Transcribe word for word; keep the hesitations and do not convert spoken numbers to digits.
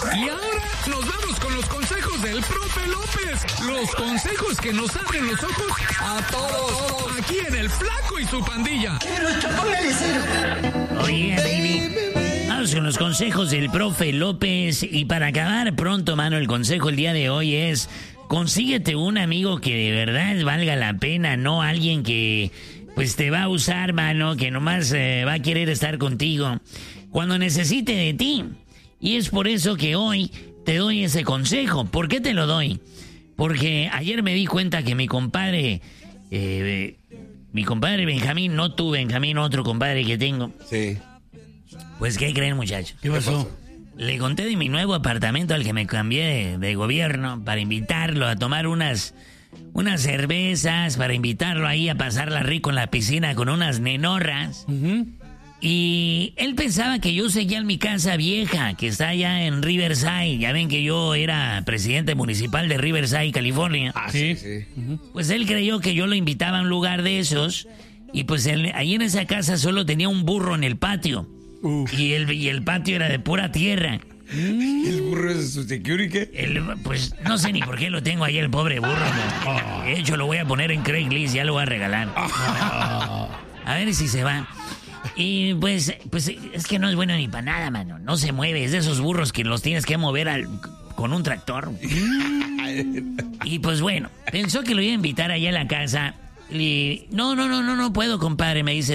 Y ahora nos vamos con los consejos del profe López. Los consejos que nos abren los ojos a todos. Aquí en El Flaco y su Pandilla. Oye, baby. Vamos con los consejos del profe López. Y para acabar pronto, mano, el consejo el día de hoy es: consíguete un amigo que de verdad valga la pena, no alguien que pues te va a usar, mano, que nomás eh, va a querer estar contigo cuando necesite de ti. Y es por eso que hoy te doy ese consejo. ¿Por qué te lo doy? Porque ayer me di cuenta que mi compadre, eh, mi compadre Benjamín, no tú, Benjamín, otro compadre que tengo. Sí. Pues, ¿qué creen, muchachos? ¿Qué pasó? Le conté de mi nuevo apartamento al que me cambié de, de gobierno para invitarlo a tomar unas, unas cervezas, para invitarlo ahí a pasarla rico en la piscina con unas nenorras. Uh-huh. Y él pensaba que yo seguía en mi casa vieja, que está allá en Riverside. Ya ven que yo era presidente municipal de Riverside, California. Ah, sí, sí. Uh-huh. Pues él creyó que yo lo invitaba a un lugar de esos. Y pues él, ahí en esa casa solo tenía un burro en el patio. Uh. Y, el, y el patio era de pura tierra. ¿El burro es su security? El, pues no sé ni por qué lo tengo ahí, el pobre burro. Oh. De hecho, lo voy a poner en Craigslist, ya lo voy a regalar. Oh. A ver si se va. Y pues, pues es que no es bueno ni para nada, mano. No se mueve, es de esos burros que los tienes que mover al, con un tractor. Y pues bueno, pensó que lo iba a invitar allá a la casa. Y no, no, no, no, no puedo, compadre, me dice.